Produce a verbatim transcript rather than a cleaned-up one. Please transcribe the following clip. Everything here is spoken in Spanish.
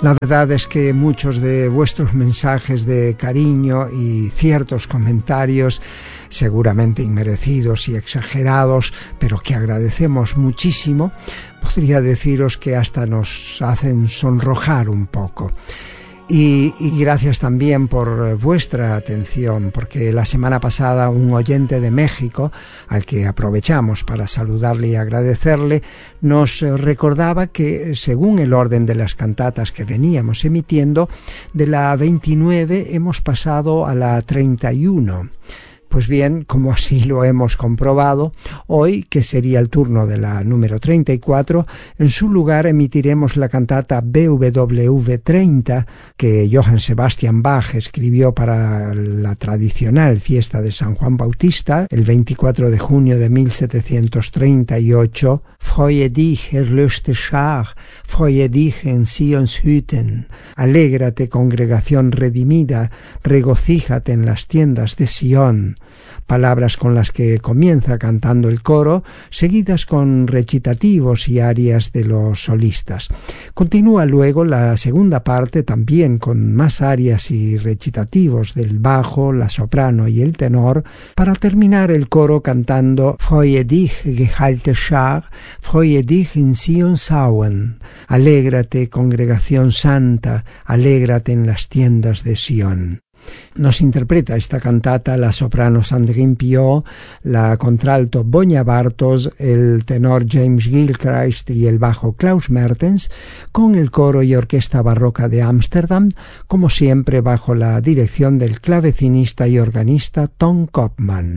La verdad es que muchos de vuestros mensajes de cariño y ciertos comentarios, seguramente inmerecidos y exagerados, pero que agradecemos muchísimo, podría deciros que hasta nos hacen sonrojar un poco. Y, y gracias también por vuestra atención, porque la semana pasada un oyente de México, al que aprovechamos para saludarle y agradecerle, nos recordaba que según el orden de las cantatas que veníamos emitiendo, de la veintinueve hemos pasado a la treinta y uno. Pues bien, como así lo hemos comprobado, hoy, que sería el turno de la número treinta y cuatro, en su lugar emitiremos la cantata B W V treinta que Johann Sebastian Bach escribió para la tradicional fiesta de San Juan Bautista el veinticuatro de junio de mil setecientos treinta y ocho. Freue dich, erlöschte Schar, freue dich en Sions Hütten. Alégrate, congregación redimida, regocíjate en las tiendas de Sion. Palabras con las que comienza cantando el coro, seguidas con recitativos y arias de los solistas. Continúa luego la segunda parte, también con más arias y recitativos del bajo, la soprano y el tenor, para terminar el coro cantando Freue dich, gehalte Schar, freue dich in Sion sauen. Alégrate, congregación santa, alégrate en las tiendas de Sion. Nos interpreta esta cantata la soprano Sandrine Piot, la contralto Boña Bartos, el tenor James Gilchrist y el bajo Klaus Mertens, con el coro y orquesta barroca de Ámsterdam, como siempre bajo la dirección del clavecinista y organista Tom Kopman.